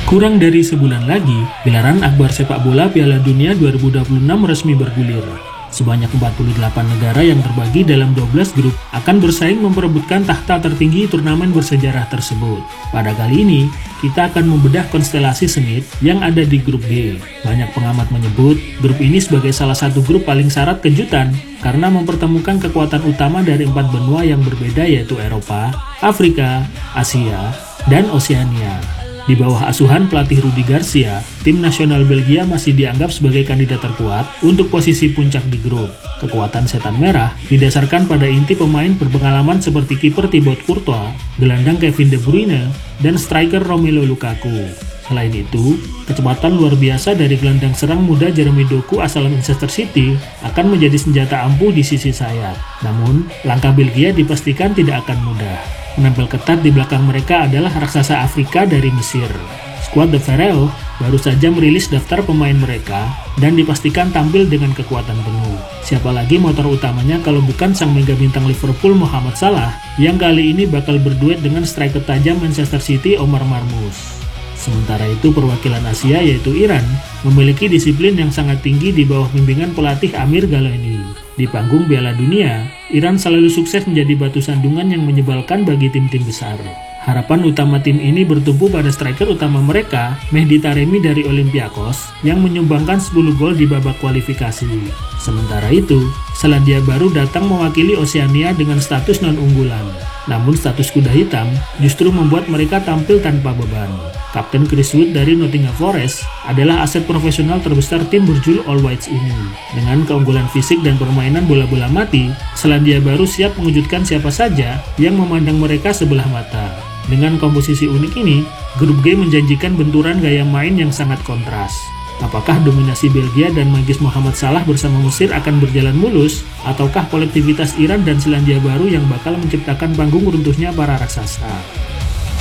Kurang dari sebulan lagi, gelaran akbar sepak bola Piala Dunia 2026 resmi bergulir. Sebanyak 48 negara yang terbagi dalam 12 grup akan bersaing memperebutkan tahta tertinggi turnamen bersejarah tersebut. Pada kali ini, kita akan membedah konstelasi sengit yang ada di grup B. Banyak pengamat menyebut grup ini sebagai salah satu grup paling syarat kejutan karena mempertemukan kekuatan utama dari 4 benua yang berbeda, yaitu Eropa, Afrika, Asia, dan Oseania. Di bawah asuhan pelatih Rudi Garcia, tim nasional Belgia masih dianggap sebagai kandidat terkuat untuk posisi puncak di grup. Kekuatan setan merah didasarkan pada inti pemain berpengalaman seperti kiper Thibaut Courtois, gelandang Kevin De Bruyne, dan striker Romelu Lukaku. Selain itu, kecepatan luar biasa dari gelandang serang muda Jeremy Doku asal Manchester City akan menjadi senjata ampuh di sisi sayap. Namun, langkah Belgia dipastikan tidak akan mudah. Menempel ketat di belakang mereka adalah raksasa Afrika dari Mesir. Skuad The Pharaoh baru saja merilis daftar pemain mereka dan dipastikan tampil dengan kekuatan penuh. Siapa lagi motor utamanya kalau bukan sang mega bintang Liverpool Mohamed Salah yang kali ini bakal berduet dengan striker tajam Manchester City Omar Marmoush. Sementara itu perwakilan Asia yaitu Iran memiliki disiplin yang sangat tinggi di bawah bimbingan pelatih Amir Ghalani. Di panggung Piala Dunia, Iran selalu sukses menjadi batu sandungan yang menyebalkan bagi tim-tim besar. Harapan utama tim ini bertumpu pada striker utama mereka, Mehdi Taremi dari Olympiakos, yang menyumbangkan 10 gol di babak kualifikasi. Sementara itu, Selandia Baru datang mewakili Oseania dengan status non-unggulan. Namun status kuda hitam justru membuat mereka tampil tanpa beban. Kapten Chris Wood dari Nottingham Forest adalah aset profesional terbesar tim berjuluk All Whites ini. Dengan keunggulan fisik dan permainan bola-bola mati, Selandia Baru siap mengejutkan siapa saja yang memandang mereka sebelah mata. Dengan komposisi unik ini, grup G menjanjikan benturan gaya main yang sangat kontras. Apakah dominasi Belgia dan magis Mohamed Salah bersama Mesir akan berjalan mulus, ataukah kolektivitas Iran dan Selandia Baru yang bakal menciptakan panggung runtuhnya para raksasa?